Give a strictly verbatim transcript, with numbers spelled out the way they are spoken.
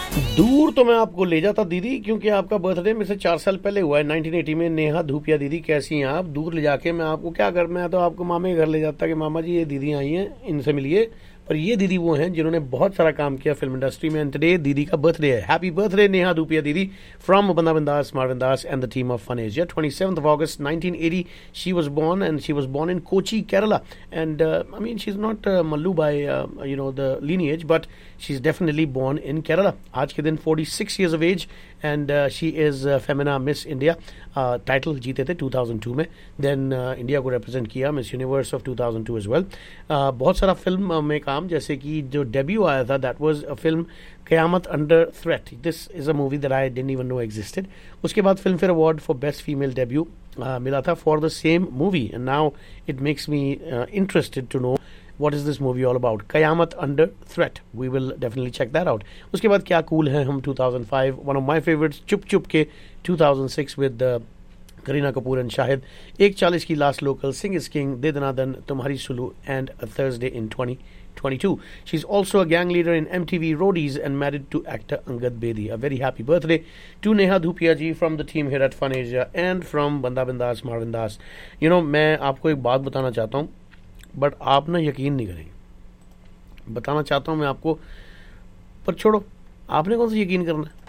दूर तो मैं आपको ले जाता दीदी, क्योंकि आपका बर्थडे मेरे से चार साल पहले हुआ है नाइनटीन एटी में। नेहा धूपिया दीदी, कैसी हैं आप? दूर ले जाके मैं आपको क्या कर, मैं तो आपको मामे के घर ले जाता कि मामा जी ये दीदी आई हैं, इनसे मिलिए। पर ये दीदी वो हैं जिन्होंने बहुत सारा काम किया फिल्म इंडस्ट्री में, एंड टुडे दीदी का बर्थडे है। हैप्पी बर्थडे नेहा धूपिया दीदी फ्रॉम बंदा बिंदास मार बिंदास and the team of fun Asia. Twenty seventh of August nineteen eighty she was born, and she was born in Kochi, Kerala. And uh, I mean, she's not uh, Mallu by uh, you know the lineage, but she's definitely born in Kerala. आज के दिन forty-six years of age, and uh, she is uh, Femina Miss India. Title uh, जीते थे two thousand two में, then India को represent किया miss universe of two thousand two as well. बहुत सारा फिल्म uh, में काम, जैसे कि जो डेब्यू आया था दैट वाज अ फिल्म क़यामत under threat. This is a movie that I didn't even know existed. उसके बाद film fair award for best female debut मिला था for the same movie, and now it makes me interested to know what is this movie all about? क़यामत Under Threat. We will definitely check that out. उसके बाद क्या cool है हम two thousand five, one of my favorites, चुप चुप के two thousand six with uh, Kareena Kapoor and Shahid, एक चालीस की last local, Singh is king, दे दनादन, तुम्हारी Sulu and a Thursday in twenty twenty-two. She's also a gang leader in M T V Roadies and married to actor Angad Bedi. A very happy birthday to Neha Dhupia ji from the team here at Fun Asia and from Banda Bindas Marvin Das. You know, मैं आपको एक बात बताना चाहता हूँ, but आप ना यकीन नहीं करेंगे। बताना चाहता हूँ मैं आपको, पर छोड़ो, आपने कौन सा यकीन करना है।